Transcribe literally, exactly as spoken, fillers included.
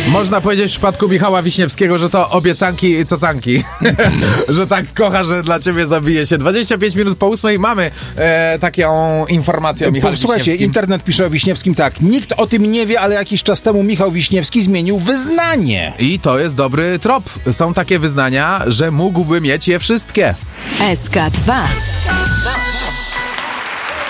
Można powiedzieć w przypadku Michała Wiśniewskiego, że to obiecanki i cacanki. Że tak kocha, że dla ciebie zabije się. dwadzieścia pięć minut po ósmej mamy e, taką informację o Michale Słuchajcie, Wiśniewskim. internet pisze o Wiśniewskim tak. Nikt o tym nie wie, ale jakiś czas temu Michał Wiśniewski zmienił wyznanie. I to jest dobry trop. Są takie wyznania, że mógłby mieć je wszystkie. S K dwa.